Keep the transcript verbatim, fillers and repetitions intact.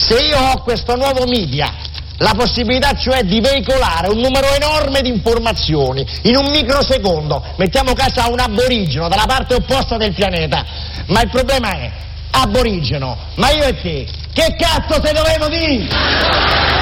Se io ho questo nuovo media, la possibilità cioè di veicolare un numero enorme di informazioni in un microsecondo, mettiamo caso a un aborigeno dalla parte opposta del pianeta, ma il problema è, aborigeno, ma io e te, che cazzo se dovevo dire?